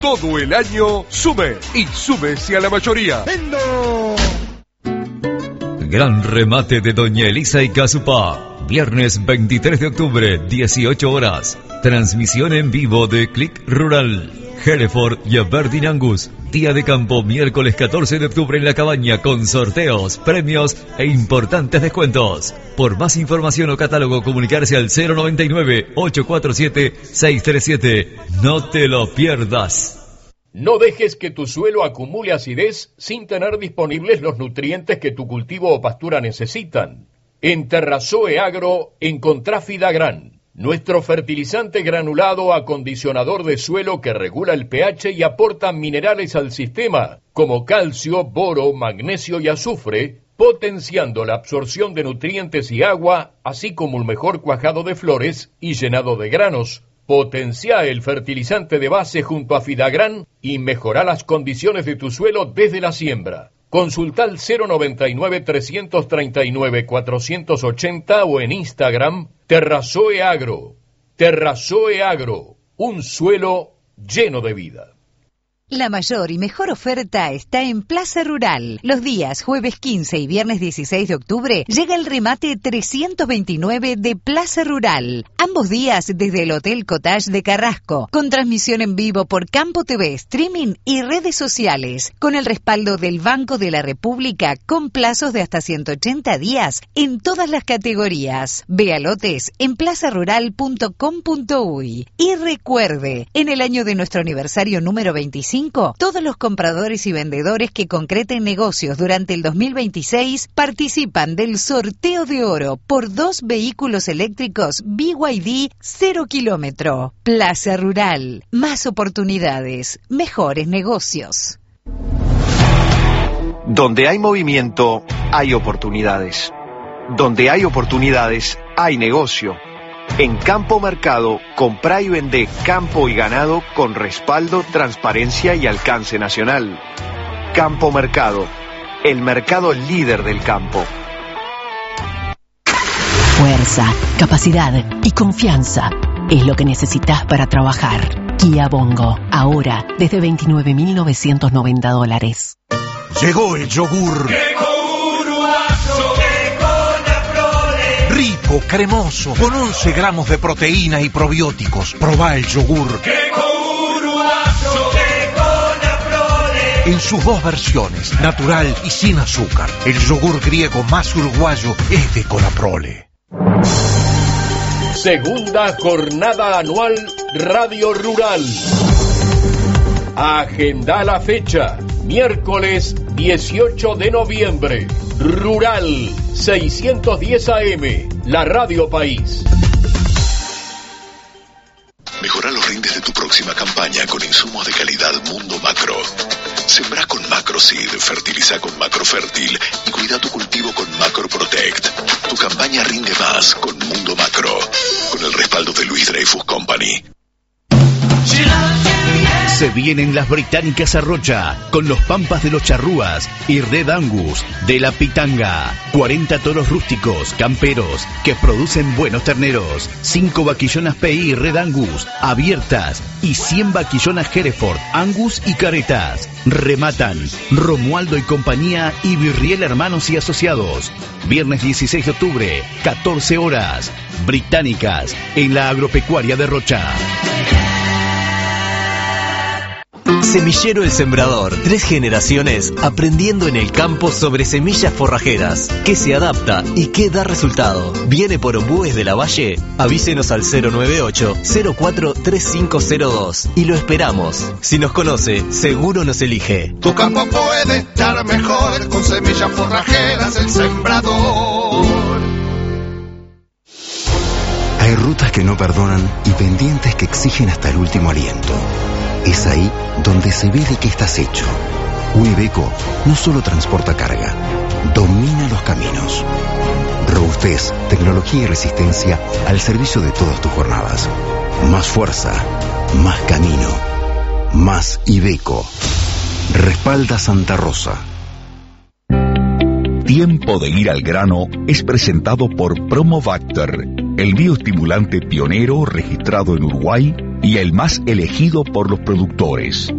Todo el año sube y súbese a la mayoría. ¡Vendo! Gran remate de Doña Elisa y Casupá. Viernes 23 de octubre, 18 horas. Transmisión en vivo de Click Rural. Hereford y Aberdeen Angus. Día de campo, miércoles 14 de octubre en La Cabaña, con sorteos, premios e importantes descuentos. Por más información o catálogo, comunicarse al 099-847-637. No te lo pierdas. No dejes que tu suelo acumule acidez sin tener disponibles los nutrientes que tu cultivo o pastura necesitan. En Terrasoe Agro encontrá Fidagran, nuestro fertilizante granulado acondicionador de suelo que regula el pH y aporta minerales al sistema, como calcio, boro, magnesio y azufre, potenciando la absorción de nutrientes y agua, así como un mejor cuajado de flores y llenado de granos. Potencia el fertilizante de base junto a Fidagran y mejora las condiciones de tu suelo desde la siembra. Consulta al 099-339-480 o en Instagram Terrasoe Agro. Terrasoe Agro, un suelo lleno de vida. La mayor y mejor oferta está en Plaza Rural. Los días jueves 15 y viernes 16 de octubre llega el remate 329 de Plaza Rural. Ambos días desde el Hotel Cottage de Carrasco, con transmisión en vivo por Campo TV, streaming y redes sociales, con el respaldo del Banco de la República, con plazos de hasta 180 días en todas las categorías. Vea lotes en plazarural.com.uy. Y recuerde, en el año de nuestro aniversario número 25, todos los compradores y vendedores que concreten negocios durante el 2026 participan del sorteo de oro por 2 vehículos eléctricos BYD 0 kilómetro. Plaza Rural. Más oportunidades. Mejores negocios. Donde hay movimiento, hay oportunidades. Donde hay oportunidades, hay negocio. En Campo Mercado, comprá y vendé campo y ganado con respaldo, transparencia y alcance nacional. Campo Mercado, el mercado líder del campo. Fuerza, capacidad y confianza es lo que necesitas para trabajar. Kia Bongo, ahora desde $29.990. Llegó el yogur. Rico, cremoso, con 11 gramos de proteína y probióticos. Probá el yogur. En sus 2 versiones, natural y sin azúcar. El yogur griego más uruguayo es de Conaprole. Segunda jornada anual Radio Rural. Agenda la fecha. Miércoles 18 de noviembre. Rural 610 AM, la Radio País. Mejora los rindes de tu próxima campaña con insumos de calidad Mundo Macro. Sembrá con Macroseed, fertiliza con Macrofértil y cuida tu cultivo con Macro Protect. Tu campaña rinde más con Mundo Macro, con el respaldo de Luis Dreyfus Company. Se vienen las británicas a Rocha, con los Pampas de los Charrúas y Red Angus de la Pitanga. 40 toros rústicos, camperos, que producen buenos terneros. 5 vaquillonas PI Red Angus, abiertas, y 100 vaquillonas Hereford, Angus y caretas. Rematan Romualdo y compañía y Virriel Hermanos y Asociados. Viernes 16 de octubre, 14 horas. Británicas, en la agropecuaria de Rocha. Semillero El Sembrador. 3 generaciones aprendiendo en el campo sobre semillas forrajeras. ¿Qué se adapta y qué da resultado? ¿Viene por Ombúes de la Valle? Avísenos al 098-043502 y lo esperamos. Si nos conoce, seguro nos elige. Tu campo puede estar mejor con semillas forrajeras El Sembrador. Hay rutas que no perdonan y pendientes que exigen hasta el último aliento. Es ahí donde se ve de qué estás hecho. Un Iveco no solo transporta carga, domina los caminos. Robustez, tecnología y resistencia al servicio de todas tus jornadas. Más fuerza, más camino, más Iveco. Respalda Santa Rosa. Tiempo de ir al grano es presentado por Promobacter, el bioestimulante pionero registrado en Uruguay y el más elegido por los productores.